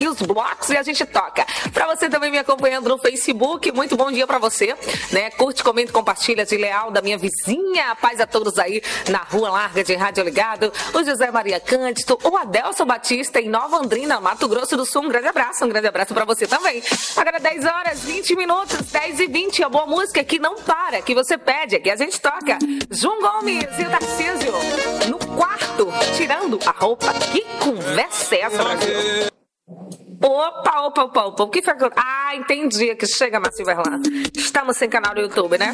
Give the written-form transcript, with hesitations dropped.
os blocos e a gente toca. Pra você também me acompanhando no Facebook, muito bom dia pra você, né? Curte, comenta, compartilha de Leal, da minha vizinha. Paz a todos aí na Rua Larga de Rádio Ligado. O José Maria Cândido, o Adelson Batista em Nova Andrina, Mato Grosso do Sul. Um grande abraço pra você também. Agora 10 horas, 20 minutos, 10 e 20, a boa música que não para, que você pede, que a gente toca. João Gomes e o Tarcísio no quarto, tirando a roupa. Que conversa é essa, Brasil? Opa, o que foi? Ah, entendi, que chega, Márcio Verlan. Estamos sem canal no YouTube, né?